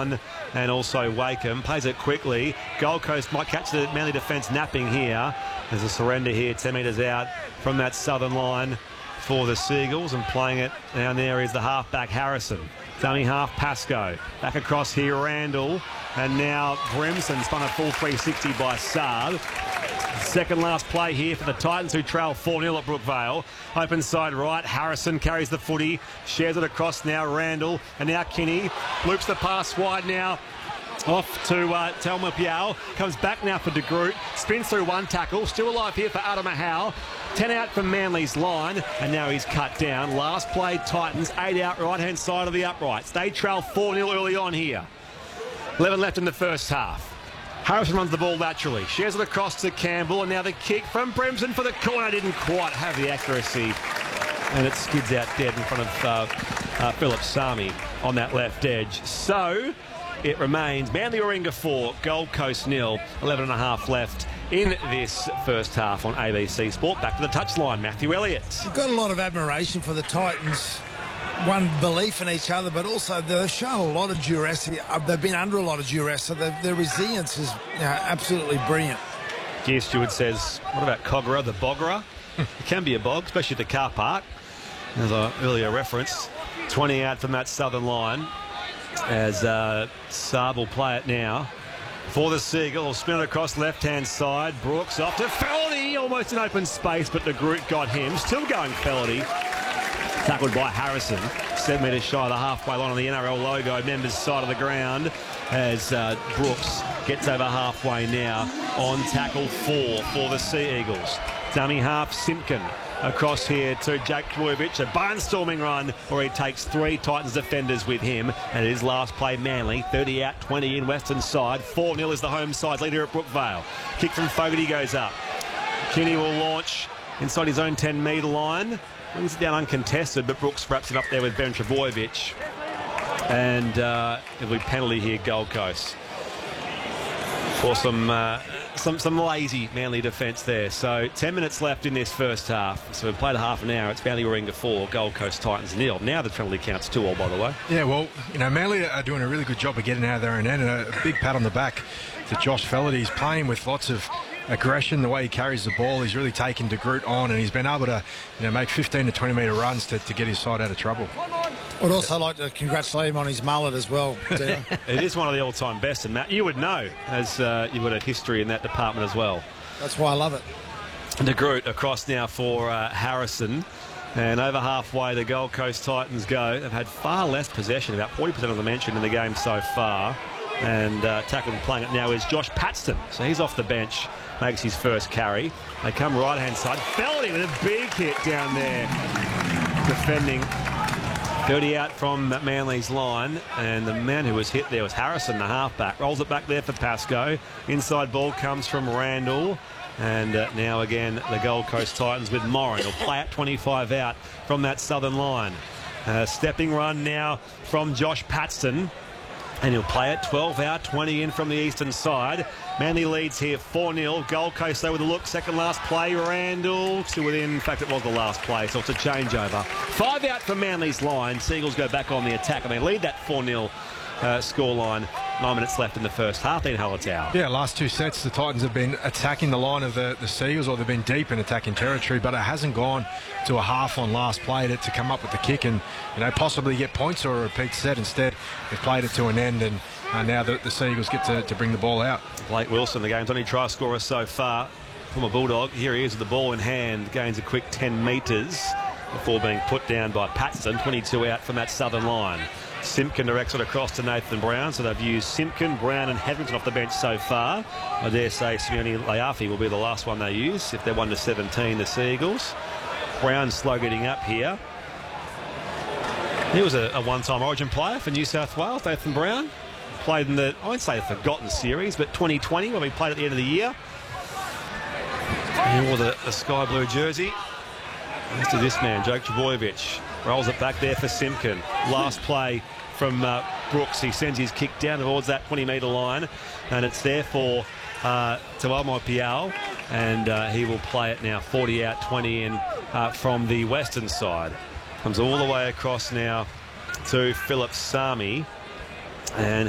Swan and also Wakeham. Plays it quickly. Gold Coast might catch the Manly defence napping here. There's a surrender here, 10 metres out from that southern line for the Seagulls, and playing it down there is the halfback Harrison. Dummy half Pascoe. Back across here Randall, and now Brimson spun a full 360 by Saab. Second last play here for the Titans, who trail 4-0 at Brookvale. Open side right, Harrison carries the footy, shares it across now Randall, and now Kinney loops the pass wide now. Off to Telma Piao. Comes back now for De Groot. Spins through one tackle. Still alive here for Adam Ahau. 10 out from Manly's line. And now he's cut down. Last play, Titans. 8 out, right-hand side of the uprights. They trail 4-0 early on here. 11 left in the first half. Harrison runs the ball laterally. Shares it across to Campbell. And now the kick from Brimson for the corner. Didn't quite have the accuracy. And it skids out dead in front of Philip Sami on that left edge. So it remains Manly Warringah 4, Gold Coast 0, 11 and a half left in this first half on ABC Sport. Back to the touchline, Matthew Elliott. We've got a lot of admiration for the Titans. One, belief in each other, but also they've shown a lot of duress. They've been under a lot of duress, so their resilience is absolutely brilliant. Gear Stewart says, what about Cogra, the Bogra? It can be a bog, especially at the car park. As an earlier reference, 20 out from that southern line. As Saab will play it now for the Seagull. Will spin it across left-hand side. Brooks off to Feldy. Almost in open space, but the Groot got him. Still going Feldy. Tackled by Harrison. 7 metres shy of the halfway line on the NRL logo. Members side of the ground as Brooks gets over halfway now on tackle 4 for the Sea Eagles. Dummy half Simpkin. Across here to Jake Trbojevic, a barnstorming run where he takes 3 Titans defenders with him, and it is last play Manly, 30 out, 20 in western side. 4-0 is the home side leader at Brookvale. Kick from Fogarty goes up. Kinney will launch inside his own 10-metre line. Brings it down uncontested, but Brooks wraps it up there with Ben Trbojevic. And it'll be penalty here, Gold Coast, for some lazy Manly defence there. So 10 minutes left in this first half. So we've played a half an hour. It's Manly Warringah 4, Gold Coast Titans 0. Now the penalty counts 2-all, by the way. Yeah, well, Manly are doing a really good job of getting out of their own end, and a big pat on the back to Josh Fellerty. He's playing with lots of aggression. The way he carries the ball, he's really taken De Groot on, and he's been able to make 15 to 20 metre runs to get his side out of trouble. I'd also like to congratulate him on his mullet as well. It is one of the all-time best, and Matt, you would know, as you've got a history in that department as well. That's why I love it. De Groot across now for Harrison, and over halfway the Gold Coast Titans go. They've had far less possession, about 40% of the mention in the game so far, and tackled and playing it now is Josh Paxton. So he's off the bench, makes his first carry. They come right-hand side. Feldy with a big hit down there, defending. 30 out from Manly's line, and the man who was hit there was Harrison, the halfback. Rolls it back there for Pascoe. Inside ball comes from Randall, and now again the Gold Coast Titans with Moran. He'll play at 25 out from that southern line. Stepping run now from Josh Paxton, and he'll play it 12 out, 20 in from the eastern side. Manly leads here 4-0. Gold Coast though with a look. Second last play, Randall still within. In fact, it was the last play, so it's a changeover. 5 out from Manly's line. Seagulls go back on the attack, and they lead that 4-0 scoreline. 9 minutes left in the first half. Dean Hallertau. Yeah, last 2 sets the Titans have been attacking the line of the Seagulls, or they've been deep in attacking territory, but it hasn't gone to a half on last play to come up with the kick and possibly get points or a repeat set. Instead, they've played it to an end, and now the Seagulls get to bring the ball out. Blake Wilson, the game's only try scorer so far from a Bulldog. Here he is with the ball in hand, gains a quick 10 metres before being put down by Paxton. 22 out from that southern line. Simpkin directs it across to Nathan Brown, so they've used Simpkin, Brown and Hetherington off the bench so far. I dare say Simeone Leafi will be the last one they use if they're 1-17, the Seagulls. Brown slow getting up here. He was a one-time Origin player for New South Wales, Nathan Brown. Played in the, I won't say the forgotten series, but 2020 when we played at the end of the year. He wore the sky blue jersey. Next to this man, Jake Trbojevic. Rolls it back there for Simpkin. Last play from Brooks. He sends his kick down towards that 20-metre line, and it's there for Tauamo Piao, and he will play it now 40 out, 20 in from the western side. Comes all the way across now to Philip Sami, and